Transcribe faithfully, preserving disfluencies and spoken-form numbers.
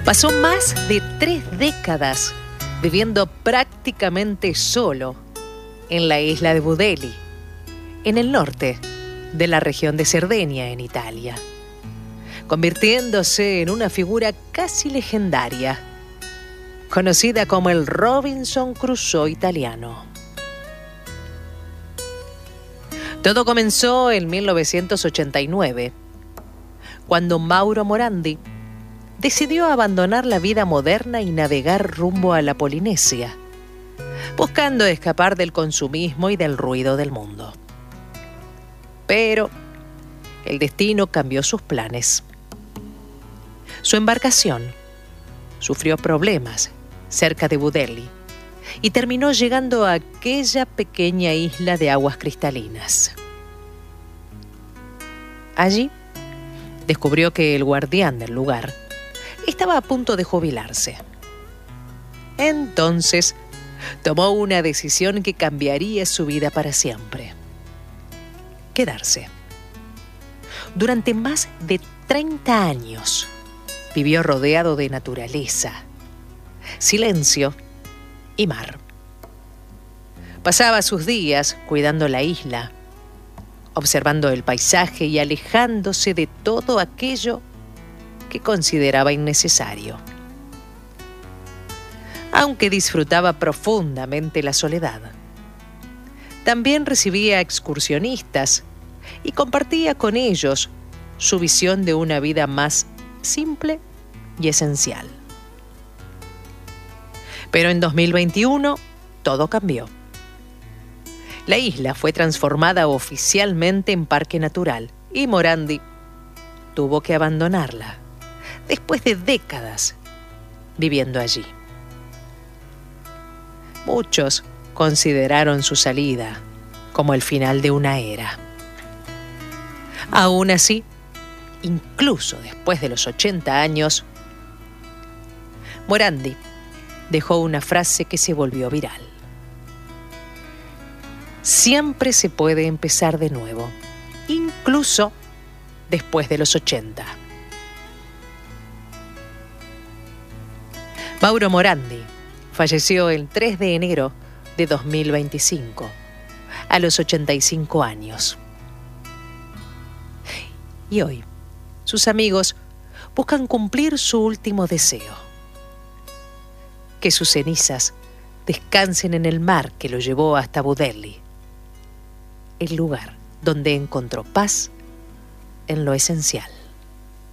Pasó más de tres décadas viviendo prácticamente solo en la isla de Budelli, en el norte de la región de Cerdeña, en Italia, convirtiéndose en una figura casi legendaria, conocida como el Robinson Crusoe italiano. Todo comenzó en mil novecientos ochenta y nueve, cuando Mauro Morandi decidió abandonar la vida moderna y navegar rumbo a la Polinesia, buscando escapar del consumismo y del ruido del mundo. Pero el destino cambió sus planes. Su embarcación sufrió problemas cerca de Budelli y terminó llegando a aquella pequeña isla de aguas cristalinas. Allí descubrió que el guardián del lugar estaba a punto de jubilarse. Entonces tomó una decisión que cambiaría su vida para siempre: quedarse. Durante más de treinta años vivió rodeado de naturaleza, silencio y mar. Pasaba sus días cuidando la isla, observando el paisaje y alejándose de todo aquello que consideraba innecesario. Aunque disfrutaba profundamente la soledad, también recibía excursionistas y compartía con ellos su visión de una vida más simple y esencial. Pero en dos mil veintiuno todo cambió. La isla fue transformada oficialmente en parque natural y Morandi tuvo que abandonarla después de décadas viviendo allí. Muchos consideraron su salida como el final de una era. Aún así, incluso después de los ochenta años, Morandi dejó una frase que se volvió viral: siempre se puede empezar de nuevo, incluso después de los ochenta. Mauro Morandi falleció el tres de enero de dos mil veinticinco, a los ochenta y cinco años. Y hoy, sus amigos buscan cumplir su último deseo: que sus cenizas descansen en el mar que lo llevó hasta Budelli, el lugar donde encontró paz en lo esencial.